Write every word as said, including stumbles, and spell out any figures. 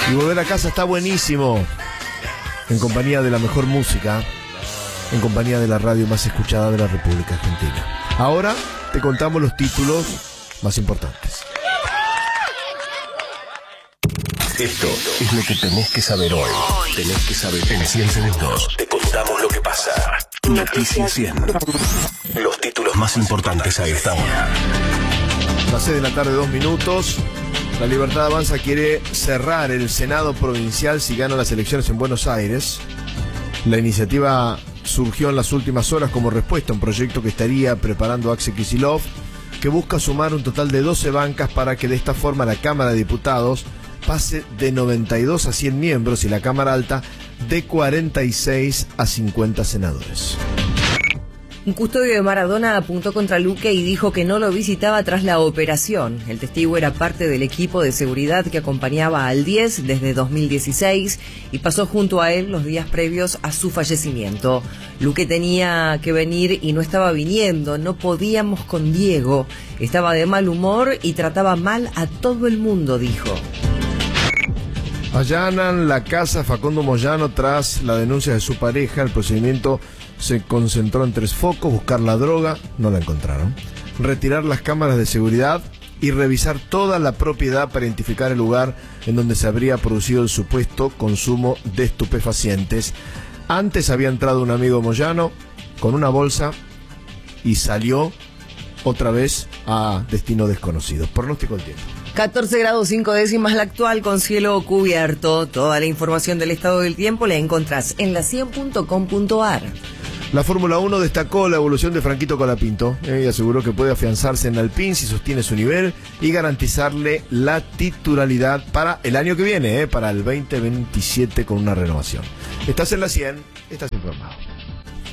Y volver a casa está buenísimo. En compañía de la mejor música, en compañía de la radio más escuchada de la República Argentina. Ahora te contamos los títulos más importantes. Esto es lo que tenés que saber hoy. Tenés que saber en cien segundos. Te contamos lo que pasa. Noticias cien. Los títulos más importantes a esta hora. Las seis de la tarde, dos minutos. La Libertad Avanza quiere cerrar el Senado provincial si gana las elecciones en Buenos Aires. La iniciativa surgió en las últimas horas como respuesta a un proyecto que estaría preparando Axel Kicillof, que busca sumar un total de doce bancas para que de esta forma la Cámara de Diputados pase de noventa y dos a cien miembros y la Cámara Alta de cuarenta y seis a cincuenta senadores. Un custodio de Maradona apuntó contra Luque y dijo que no lo visitaba tras la operación. El testigo era parte del equipo de seguridad que acompañaba al diez desde dos mil dieciséis y pasó junto a él los días previos a su fallecimiento. Luque tenía que venir y no estaba viniendo, no podíamos con Diego. Estaba de mal humor y trataba mal a todo el mundo, dijo. Allanan la casa Facundo Moyano tras la denuncia de su pareja. El procedimiento se concentró en tres focos: buscar la droga, no la encontraron, retirar las cámaras de seguridad y revisar toda la propiedad para identificar el lugar en donde se habría producido el supuesto consumo de estupefacientes. Antes había entrado un amigo Moyano con una bolsa y salió otra vez a destino desconocido. Pronóstico del tiempo. catorce grados cinco décimas la actual con cielo cubierto. Toda la información del estado del tiempo la encontrás en la cien punto com punto a r. La Fórmula uno destacó la evolución de Franquito Colapinto eh, y aseguró que puede afianzarse en Alpine si sostiene su nivel y garantizarle la titularidad para el año que viene, eh, para el veinte veintisiete con una renovación. Estás en la cien, estás informado.